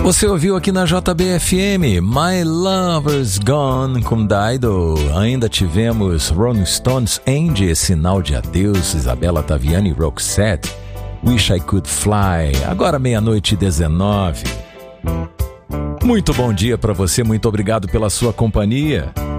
Você ouviu aqui na JBFM My Lover's Gone com Dido. Ainda tivemos Rolling Stones, Angie, Sinal de Adeus, Isabela Taviani, Roxette, Wish I Could Fly. Agora 00:19. Muito bom dia para você, muito obrigado pela sua companhia.